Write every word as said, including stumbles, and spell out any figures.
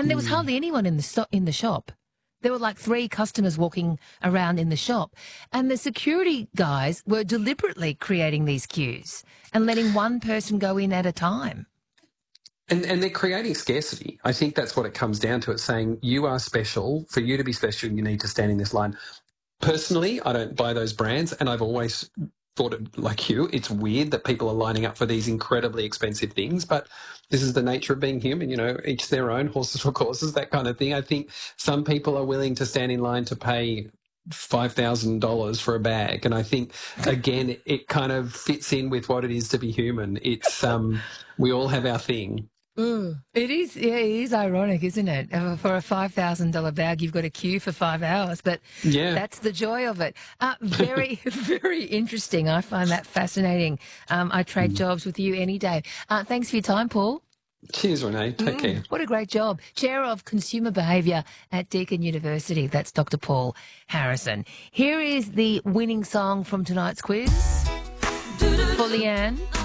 And there was Mm. hardly anyone in the sto- in the shop. There were like three customers walking around in the shop, and the security guys were deliberately creating these queues and letting one person go in at a time. And, and they're creating scarcity. I think that's what it comes down to. It's saying you are special. For you to be special, you need to stand in this line. Personally, I don't buy those brands, and I've always thought it like you. It's weird that people are lining up for these incredibly expensive things, but this is the nature of being human. You know, each their own, horses for courses, that kind of thing. I think some people are willing to stand in line to pay five thousand dollars for a bag, and I think again it, it kind of fits in with what it is to be human. It's um, we all have our thing. Mm. It is, yeah, it is ironic, isn't it? Uh, For a five thousand dollars bag, you've got to queue for five hours, but Yeah. that's the joy of it. Uh, very, very interesting. I find that fascinating. Um, I trade jobs with you any day. Uh, thanks for your time, Paul. Cheers, Renee. Take Mm, care. what a great job. Chair of Consumer Behaviour at Deakin University. That's Doctor Paul Harrison. Here is the winning song from tonight's quiz for Leanne.